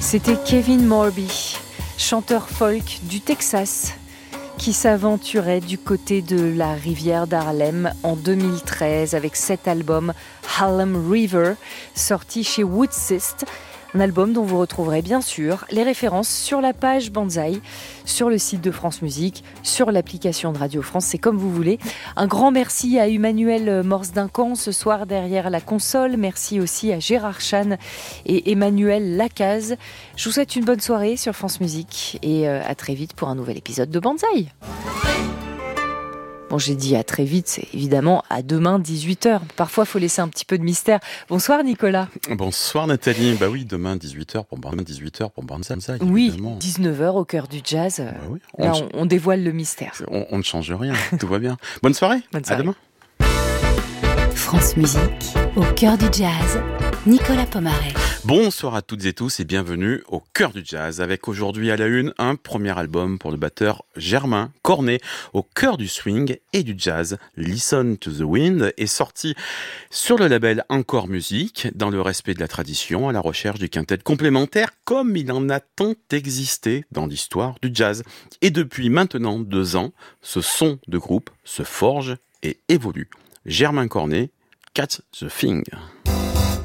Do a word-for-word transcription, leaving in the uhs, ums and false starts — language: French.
C'était Kevin Morby, chanteur folk du Texas, qui s'aventurait du côté de la rivière d'Harlem en deux mille treize avec cet album Harlem River, sorti chez Woodsist. Un album dont vous retrouverez bien sûr les références sur la page Banzai, sur le site de France Musique, sur l'application de Radio France, c'est comme vous voulez. Un grand merci à Emmanuel Morse-Duncan ce soir derrière la console. Merci aussi à Gérard Chan et Emmanuel Lacaze. Je vous souhaite une bonne soirée sur France Musique et à très vite pour un nouvel épisode de Banzai. Bon, j'ai dit à très vite, c'est évidemment à demain dix-huit heures. Parfois, il faut laisser un petit peu de mystère. Bonsoir Nicolas. Bonsoir Nathalie. Bah oui, demain dix-huit heures pour demain dix-huit heures pour Banzai. Oui, dix-neuf heures au cœur du jazz. Bah oui. Là, on, on dévoile le mystère. On, on ne change rien, tout va bien. Bonne soirée. Bonne soirée. À demain. France Musique, au cœur du jazz, Nicolas Pomaret. Bonsoir à toutes et tous et bienvenue au cœur du jazz, avec aujourd'hui à la une un premier album pour le batteur Germain Cornet, au cœur du swing et du jazz. Listen to the Wind est sorti sur le label Encore Musique, dans le respect de la tradition, à la recherche du quintet complémentaire, comme il en a tant existé dans l'histoire du jazz. Et depuis maintenant deux ans, ce son de groupe se forge et évolue. Germain Cornet, Catch the Thing.